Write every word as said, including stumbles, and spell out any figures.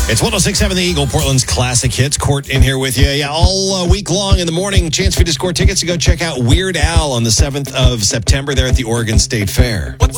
It's one oh six point seven The Eagle, Portland's classic hits. Court in here with you. Yeah, all uh, week long in the morning, chance for you to score tickets to go check out Weird Al on the seventh of September there at the Oregon State Fair.